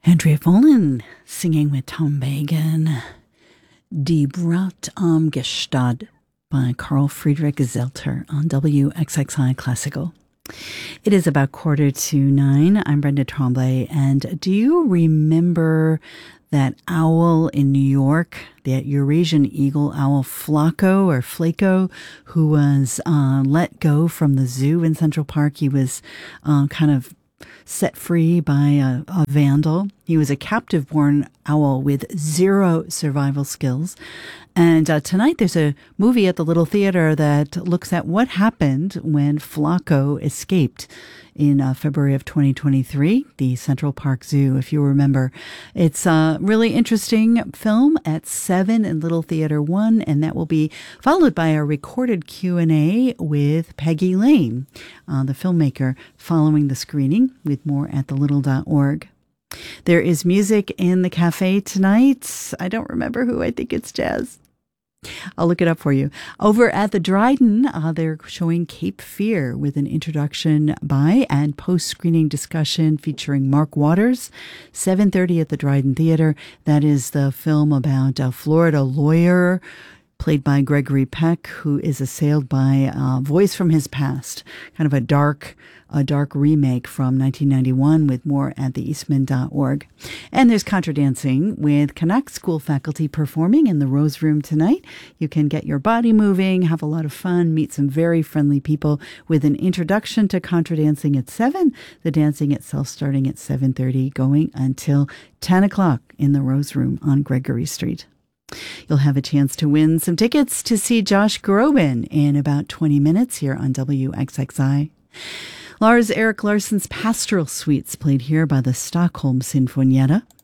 Andrea Volin singing with Tom Bagan, Die Braut am Gestad by Carl Friedrich Zelter on WXXI Classical. It is about 8:45. I'm Brenda Tremblay, and do you remember that owl in New York, that Eurasian eagle owl Flaco, who was let go from the zoo in Central Park? He was kind of set free by a vandal. He was a captive-born owl with zero survival skills. And tonight there's a movie at the Little Theater that looks at what happened when Flaco escaped in February of 2023, the Central Park Zoo, if you remember. It's a really interesting film at 7 in Little Theater 1, and that will be followed by a recorded Q&A with Peggy Lane, the filmmaker, following the screening, with more at thelittle.org. There is music in the cafe tonight. I don't remember who. I think it's jazz. I'll look it up for you. Over at the Dryden, they're showing Cape Fear with an introduction by and post-screening discussion featuring Mark Waters, 7:30 at the Dryden Theater. That is the film about a Florida lawyer played by Gregory Peck, who is assailed by a voice from his past, kind of a dark remake from 1991, with more at theeastman.org. And there's Contra Dancing with Canuck School faculty performing in the Rose Room tonight. You can get your body moving, have a lot of fun, meet some very friendly people with an introduction to Contra Dancing at 7, the dancing itself starting at 7:30, going until 10 o'clock in the Rose Room on Gregory Street. You'll have a chance to win some tickets to see Josh Groban in about 20 minutes here on WXXI. Lars Erik Larsson's Pastoral Suites played here by the Stockholm Sinfonietta.